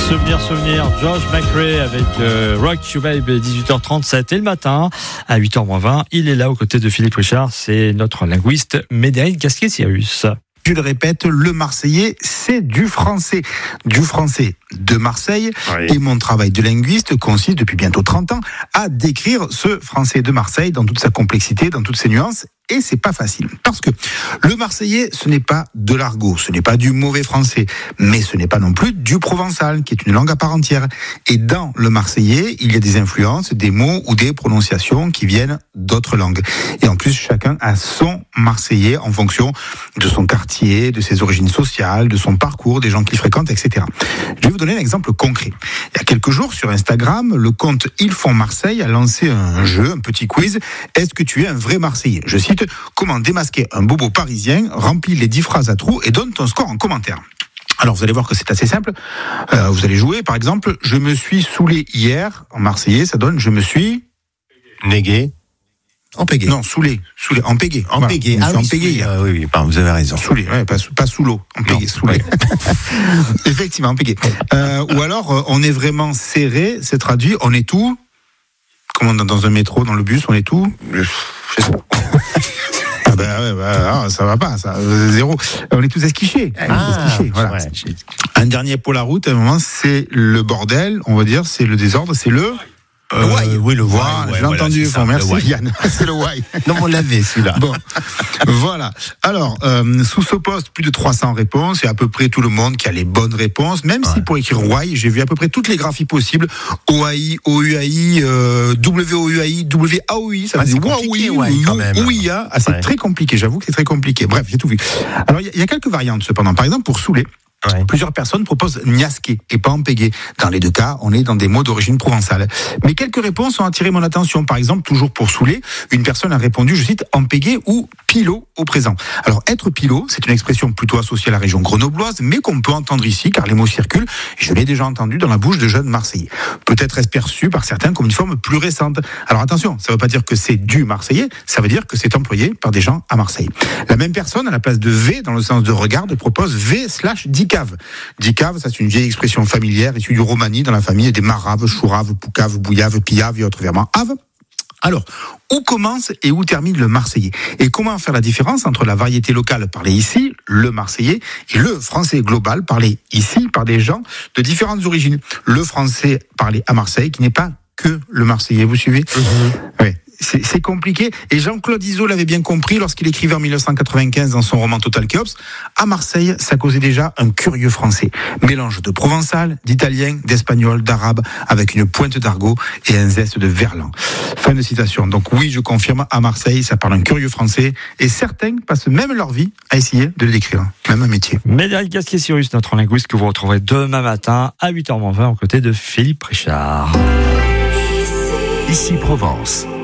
Souvenir, George McRae avec Rock You Babe, 18h37 et le matin, à 8h20, il est là aux côtés de Philippe Richard, c'est notre linguiste Médéric Gasquet-Sirius. Je le répète, le Marseillais, c'est du français de Marseille. Oui. Et mon travail de linguiste consiste depuis bientôt 30 ans à décrire ce français de Marseille dans toute sa complexité, dans toutes ses nuances. Et c'est pas facile. Parce que le marseillais, ce n'est pas de l'argot, ce n'est pas du mauvais français, mais ce n'est pas non plus du provençal, qui est une langue à part entière. Et dans le marseillais, il y a des influences, des mots ou des prononciations qui viennent d'autres langues. Et en plus, chacun a son marseillais en fonction de son quartier, de ses origines sociales, de son parcours, des gens qu'il fréquente, etc. Je vais vous donner un exemple concret. Il y a quelques jours, sur Instagram, le compte Ils font Marseille a lancé un jeu, un petit quiz. Est-ce que tu es un vrai Marseillais ? Je cite, comment démasquer un bobo parisien, remplis les 10 phrases à trous et donne ton score en commentaire. Alors vous allez voir que c'est assez simple. Vous allez jouer, par exemple, je me suis saoulé hier, en marseillais, ça donne je me suis... Négué. Empégué. Non, saoulé, empégué. Empégué. Voilà, empégué hier. Oui, vous avez raison. Saoulé, ouais, pas sous l'eau, empégué, saoulé. Ouais. Effectivement, empégué. Ou alors, on est vraiment serré, c'est traduit, on est tout... Comment dans un métro, dans le bus, on est tout... Je sais pas. Ça va pas, ça. Zéro. On est tous esquichés. Voilà. Ouais. Un dernier pour la route, à un moment, c'est le bordel, on va dire, c'est le désordre, c'est le... Oui, le why. J'ai entendu. Ça, merci Yann. C'est le why. Non, on l'avait celui-là. Bon, voilà. Alors, sous ce poste, plus de 300 réponses et à peu près tout le monde qui a les bonnes réponses. Même si pour écrire why, j'ai vu à peu près toutes les graphies possibles. OAI, OUAI, WOUAI, WAOI. Ça veut dire OUIA. C'est très compliqué. J'avoue que c'est très compliqué. Bref, j'ai tout vu. Alors, il y a quelques variantes cependant. Par exemple, pour saouler. Ouais. Plusieurs personnes proposent niasqué et pas empégué. Dans les deux cas, on est dans des mots d'origine provençale. Mais quelques réponses ont attiré mon attention. Par exemple, toujours pour saouler, une personne a répondu, je cite, empégué ou pilot au présent. Alors, être pilot, c'est une expression plutôt associée à la région grenobloise, mais qu'on peut entendre ici, car les mots circulent, et je l'ai déjà entendu dans la bouche de jeunes Marseillais. Peut-être est-ce perçu par certains comme une forme plus récente. Alors attention, ça ne veut pas dire que c'est du Marseillais, ça veut dire que c'est employé par des gens à Marseille. La même personne, à la place de V, dans le sens de regarde, propose V/dicave. Dicave, ça c'est une vieille expression familière issue du romani dans la famille des maraves, chouraves, poucaves, bouillaves, pillaves et autres verments ave. Alors, où commence et où termine le marseillais ? Et comment faire la différence entre la variété locale parlée ici, le marseillais, et le français global parlé ici par des gens de différentes origines ? Le français parlé à Marseille qui n'est pas que le marseillais, vous suivez ? Oui. C'est compliqué. Et Jean-Claude Izzo l'avait bien compris lorsqu'il écrivait en 1995 dans son roman Total Chaos. À Marseille, ça causait déjà un curieux français. Mélange de provençal, d'italien, d'espagnol, d'arabe, avec une pointe d'argot et un zeste de verlan. Fin de citation. Donc oui, je confirme, à Marseille, ça parle un curieux français. Et certains passent même leur vie à essayer de le décrire. Même un métier. Médéric Gasquet-Sirius, notre linguiste que vous retrouverez demain matin à 8h20 aux côtés de Philippe Richard. Ici Provence.